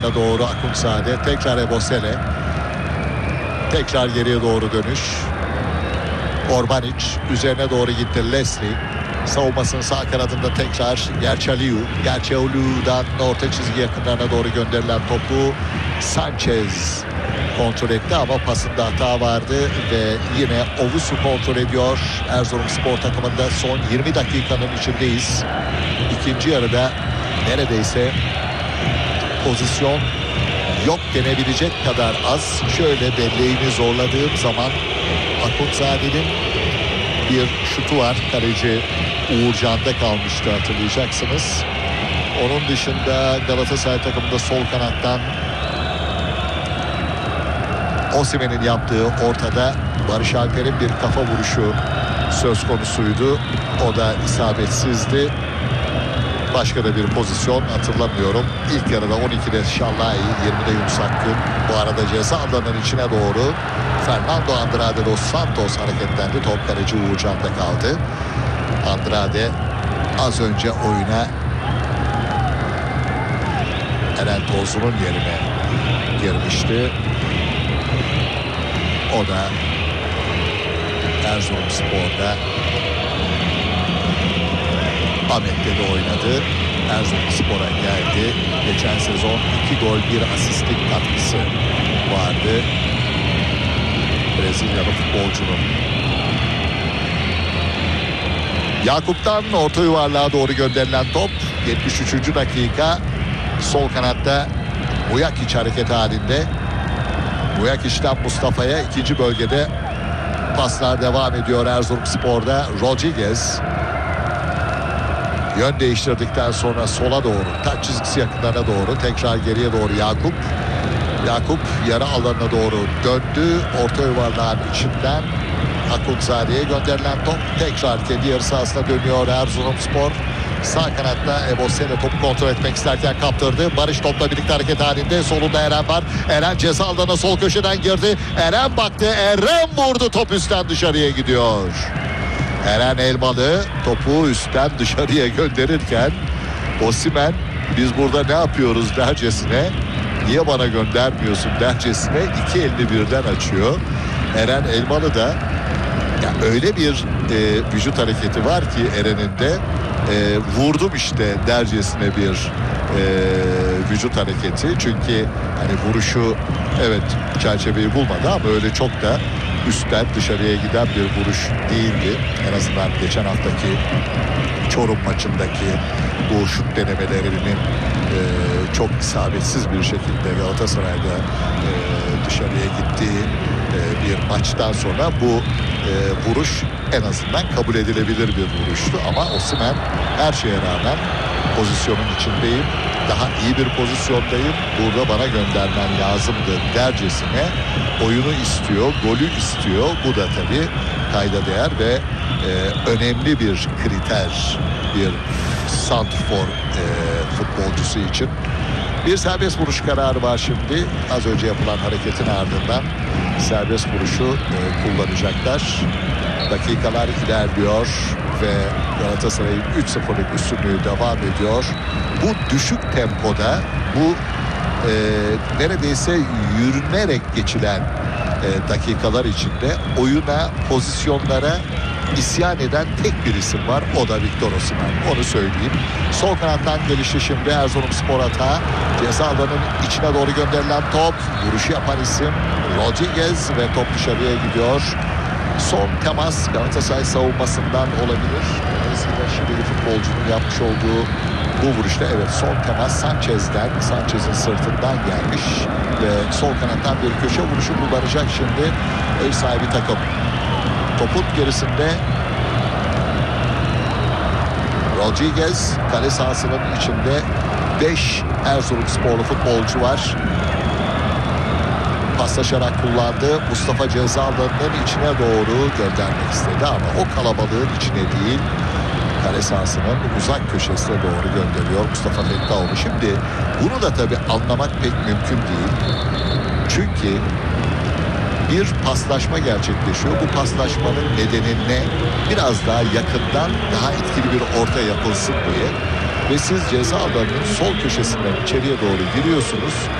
doğru Akunzade, tekrar Ebosele, tekrar geriye doğru dönüş. Orbanic üzerine doğru gitti. Leslie savunmasının sağ kanadında tekrar Gerçeğulu'dan orta çizgi yakınlarına doğru gönderilen topu Sanchez kontrol etti ama pasında hata vardı ve yine Ovusu kontrol ediyor. Erzurumspor takımında son 20 dakikanın içindeyiz. İkinci yarıda neredeyse pozisyon yok denebilecek kadar az. Şöyle belleğini zorladığım zaman Akunzade'nin bir şutu var. Kaleci Uğurcan'da kalmıştı, hatırlayacaksınız. Onun dışında Galatasaray takımında sol kanattan Osimhen'in yaptığı ortada Barış Alper'in bir kafa vuruşu söz konusuydu. O da isabetsizdi. Başka da bir pozisyon hatırlamıyorum. İlk yarıda 12'de Şallahi, 20'de Yunus Akgün. Bu arada ceza alanının içine doğru Fernando Andrade dos Santos hareketlendi. Top kaleci Uğurcan'da kaldı. Andrade az önce oyuna Eren Tozlu'nun yerine girmişti. O da Erzurumspor'da Ahmet'te de oynadı. Erzurumspor'a geldi. Geçen sezon 2 gol 1 asistlik katkısı vardı Brezilyalı futbolcunun. Yakup'tan orta yuvarlığa doğru gönderilen top. 73. dakika. Sol kanatta Mujakic hareket halinde. Mujacic'ten Mustafa'ya, ikinci bölgede paslar devam ediyor Erzurumspor'da. Rodriguez yön değiştirdikten sonra sola doğru, taç çizgisi yakınlarına doğru, tekrar geriye doğru Yakup yarı alanına doğru döndü. Orta yuvarlağın içinden Akunzade'ye gönderilen top tekrar kendi yarı sahasına dönüyor Erzurumspor. Sağ kanatta Ebosele topu kontrol etmek isterken kaptırdı. Barış topla birlikte hareket halinde. Solunda Eren var. Eren ceza alanına sol köşeden girdi. Eren baktı. Eren vurdu. Top üstten dışarıya gidiyor. Eren Elmalı topu üstten dışarıya gönderirken Osimhen biz burada ne yapıyoruz dercesine, niye bana göndermiyorsun dercesine iki elini birden açıyor. Eren Elmalı da ya öyle bir vücut hareketi var ki Eren'in de vurdum işte dercesine bir vücut hareketi. Çünkü hani vuruşu evet çerçeveyi bulmadı ama öyle çok da üstten dışarıya giden bir vuruş değildi. En azından geçen haftaki Çorum maçındaki bu şut denemelerinin çok isabetsiz bir şekilde Galatasaray'da dışarıya gittiği bir maçtan sonra bu vuruş en azından kabul edilebilir bir vuruştu. Ama Osimhen her şeye rağmen pozisyonun içindeyim, daha iyi bir pozisyondayım, burada bana göndermen lazımdı dercesine oyunu istiyor, golü istiyor. Bu da tabii kayda değer ve önemli bir kriter bir santrfor futbolcusu için. Bir serbest vuruş kararı var şimdi. Az önce yapılan hareketin ardından serbest vuruşu kullanacaklar. Dakikalar ilerliyor ve Galatasaray'ın 3-0'lık üstünlüğü devam ediyor. Bu düşük tempoda, bu neredeyse yürünerek geçilen dakikalar içinde oyuna, pozisyonlara isyan eden tek bir isim var. O da Victor Osimhen. Onu söyleyeyim. Sol kanattan gelişti şimdi Erzurumspor atağı. Ceza alanının içine doğru gönderilen top. Vuruşu yapan isim Rodriguez ve top dışarıya gidiyor. Son temas Galatasaray savunmasından olabilir. Dolayısıyla Şilili futbolcunun yapmış olduğu bu vuruşta evet son temas Sanchez'in sırtından gelmiş ve sol kanattan bir köşe vuruşu kullanacak şimdi ev sahibi takım. Topun gerisinde Rodriguez, kale sahasının içinde 5 Erzurumsporlu futbolcu var. Paslaşarak kullandı. Mustafa ceza alanının içine doğru göndermek istedi ama o kalabalığın içine değil, kale sahasının uzak köşesine doğru gönderiyor Mustafa Fettaoğlu. Şimdi bunu da tabii anlamak pek mümkün değil. Çünkü bir paslaşma gerçekleşiyor. Bu paslaşmanın nedenine biraz daha yakından, daha etkili bir orta yapılsın diye ve siz ceza alanının sol köşesinden içeriye doğru giriyorsunuz.